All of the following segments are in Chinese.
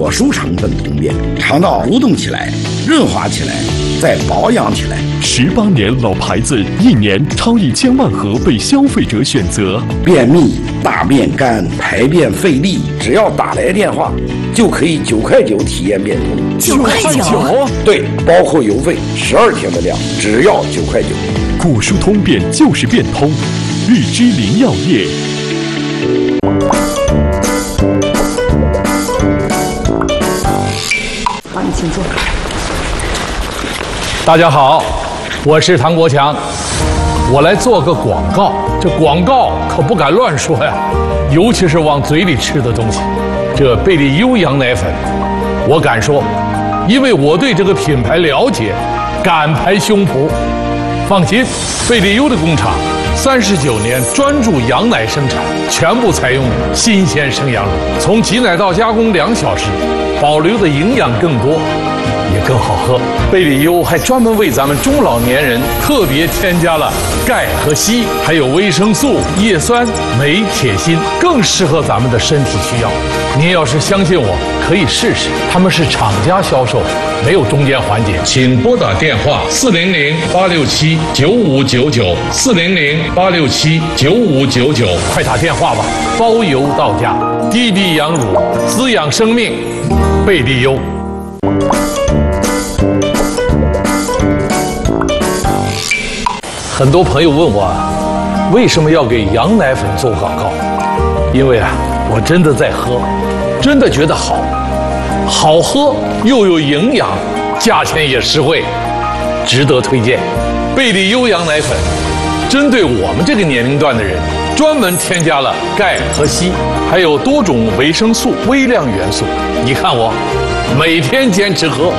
果蔬成分通便，肠道蠕动起来，润滑起来，再保养起来。 18年老牌子，1年超1000万盒被消费者选择。 便秘、大便干、排便费力，只要打来电话，就可以9块9体验变通。 9块9？ 对，包括邮费，12天的量，只要9块9。 果蔬通便就是变通，日之林药业。 好，你请坐。 大家好，我是唐国强，我来做个广告。这广告可不敢乱说呀，尤其是往嘴里吃的东西。这贝利优羊奶粉，我敢说，因为我对这个品牌了解，敢拍胸脯。放心，贝利优的工厂39年专注羊奶生产，全部采用新鲜生羊乳，从挤奶到加工2小时，保留的营养更多，也更好喝。贝利优还专门为咱们中老年人特别添加了钙和硒，还有维生素、叶酸、镁、铁、锌，更适合咱们的身体需要。您要是相信我，可以试试。他们是厂家销售，没有中间环节。请拨打电话400-867-9599，400-867-9599，快打电话吧，包邮到家。滴滴羊乳，滋养生命，贝利优。很多朋友问我，为什么要给羊奶粉做广告？因为我真的在喝，真的觉得好喝又有营养，价钱也实惠，值得推荐。贝利优羊奶粉针对我们这个年龄段的人，专门添加了钙和硒，还有多种维生素、微量元素。你看我每天坚持喝。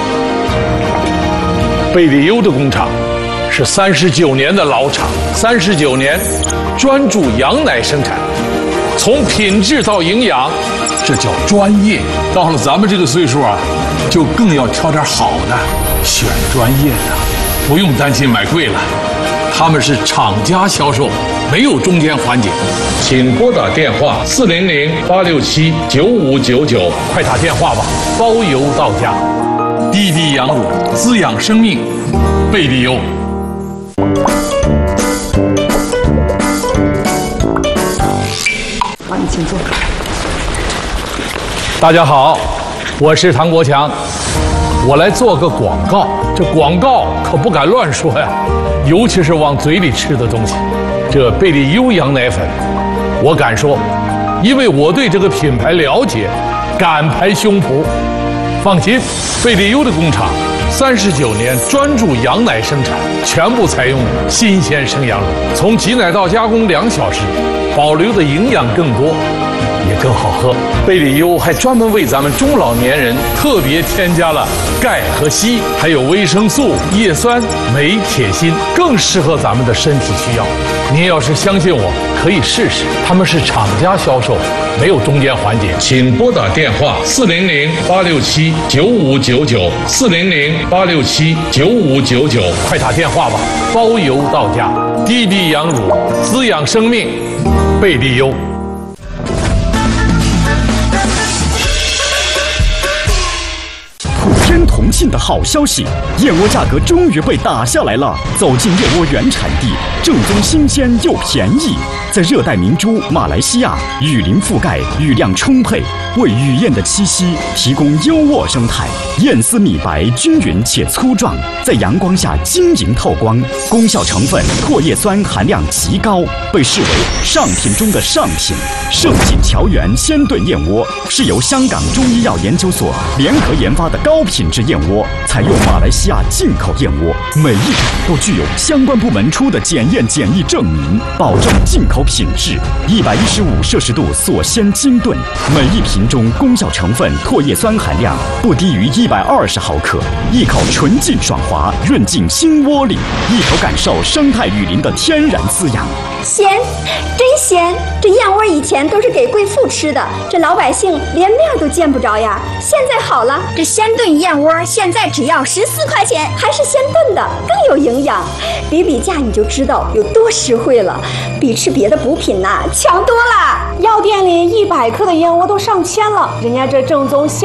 贝利优的工厂是39年的老厂，39年专注羊奶生产，从品质到营养，这叫专业。到了咱们这个岁数就更要挑点好的，选专业的，不用担心买贵了。他们是厂家销售，没有中间环节。请拨打电话400-867-9599，快打电话吧，包邮到家。滴滴羊乳，滋养生命，贝利优。 好，你请坐。 大家好，我是唐国强，我来做个广告。这广告可不敢乱说呀，尤其是往嘴里吃的东西。这贝利优羊奶粉，我敢说，因为我对这个品牌了解，敢拍胸脯。放心，贝利优的工厂39年专注羊奶生产，全部采用新鲜生羊乳，从挤奶到加工2小时，保留的营养更多，也更好喝。贝利优还专门为咱们中老年人特别添加了钙和硒，还有维生素、叶酸、镁、铁、锌，更适合咱们的身体需要。您要是相信我，可以试试。他们是厂家销售，没有中间环节。请拨打电话400-867-9599，400-867-9599，快打电话吧，包邮到家。滴滴羊乳，滋养生命，贝利优。 同庆的好消息，燕窝价格终于被打下来了。走进燕窝原产地，正宗新鲜又便宜。在热带明珠马来西亚，雨林覆盖，雨量充沛，为雨燕的栖息提供优渥生态。燕丝米白均匀且粗壮，在阳光下晶莹透光，功效成分唾液酸含量极高，被视为上品中的上品。盛锦乔源鲜炖燕窝是由香港中医药研究所联合研发的高品质燕窝，采用马来西亚进口燕窝，每一款都具有相关部门出的检验检疫证明，保证进口品质。115摄氏度锁鲜精炖，每一瓶中功效成分唾液酸含量不低于120毫克，一口纯净爽滑，润进心窝里，一口感受生态雨林的天然滋养。 鲜，真鲜！这燕窝以前都是给贵妇吃的，这老百姓连面都见不着呀。现在好了，这鲜炖燕窝现在只要14块钱，还是鲜炖的，更有营养。比价你就知道有多实惠了，比吃别的补品强多了。 药店里100克的燕窝都上千了，人家这正宗鲜